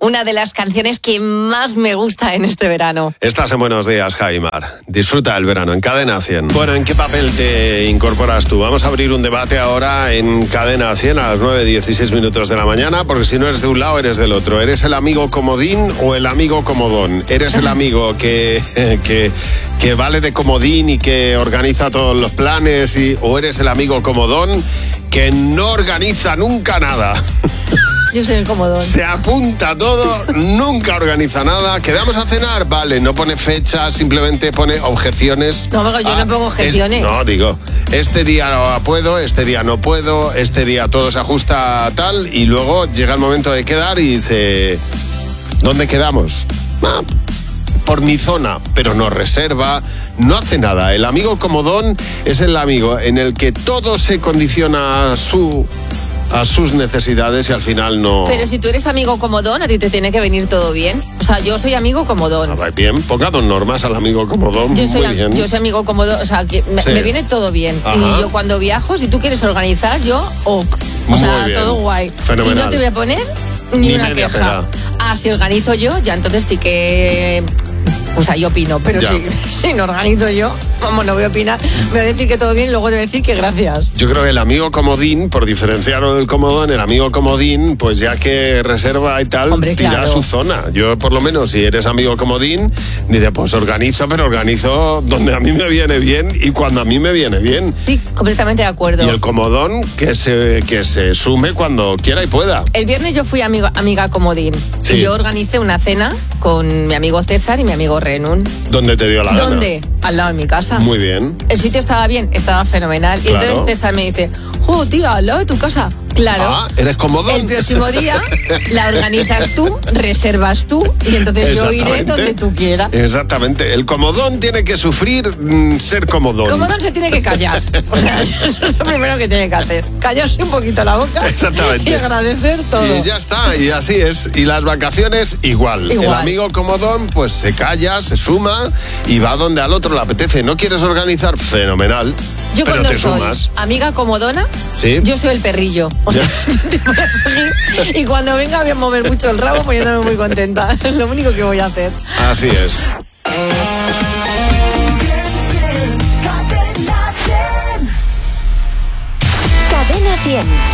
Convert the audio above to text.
una de las canciones que más me gusta en este verano. Estás en Buenos Días, Jaimar. Disfruta del verano en Cadena 100. Bueno, ¿en qué papel te incorporas tú? Vamos a abrir un debate ahora en Cadena 100 a las 9:16 de la mañana, porque si no eres de un lado, eres del otro. ¿Eres el amigo comodín o el amigo comodón? ¿Eres el amigo que vale de comodín y que organiza todos los planes? ¿O eres el amigo comodón que no organiza nunca nada? Yo soy el comodón. Se apunta todo, nunca organiza nada. ¿Quedamos a cenar? Vale, no pone fecha, simplemente pone objeciones. No, pero yo no pongo objeciones. No, digo, este día no puedo, este día no puedo, este día todo se ajusta a tal, y luego llega el momento de quedar y dice, ¿dónde quedamos? Por mi zona, pero no reserva, no hace nada. El amigo comodón es el amigo en el que todo se condiciona a sus necesidades y al final no... Pero si tú eres amigo comodón, a ti te tiene que venir todo bien. O sea, yo soy amigo comodón. Bien, pocas normas al amigo comodón. Yo soy amigo comodón, o sea, que me viene todo bien. Ajá. Y yo cuando viajo, si tú quieres organizar, yo o sea, bien. todo guay. Fenomenal. Y no te voy a poner ni una media queja. pega. Si organizo yo, ya entonces sí que... O sea, yo opino, pero si no organizo yo, como no voy a opinar, me voy a decir que todo bien y luego te voy a decir que gracias. Yo creo que el amigo comodín, por diferenciarlo del comodón, el amigo comodín, pues ya que reserva y tal, hombre, tira claro. a su zona. Yo, por lo menos, si eres amigo comodín, dice, pues organizo, pero organizo donde a mí me viene bien y cuando a mí me viene bien. Sí, completamente de acuerdo. Y el comodón, que se sume cuando quiera y pueda. El viernes yo fui amiga comodín. Sí. Y yo organicé una cena con mi amigo César y mi amigo Renun. ¿Dónde te dio la gana? ¿Dónde? Al lado de mi casa. Muy bien. El sitio estaba bien, estaba fenomenal. Y Claro. entonces César me dice, tío, al lado de tu casa. Claro. ¿Eres comodón? El próximo día la organizas tú, reservas tú y entonces yo iré donde tú quieras. Exactamente. El comodón tiene que sufrir ser comodón. Comodón se tiene que callar. O sea, eso es lo primero que tiene que hacer. Callarse un poquito la boca. Exactamente. Y agradecer todo. Y ya está, y así es. Y las vacaciones, igual. El amigo comodón, pues se calla, se suma y va donde al otro le apetece. ¿No quieres organizar? Fenomenal. Yo pero cuando te soy sumas. amiga comodona, ¿Sí? yo soy el perrillo. O sea, te voy a seguir y cuando venga voy a mover mucho el rabo poniéndome muy contenta. Es lo único que voy a hacer. Así es. Cadena 100.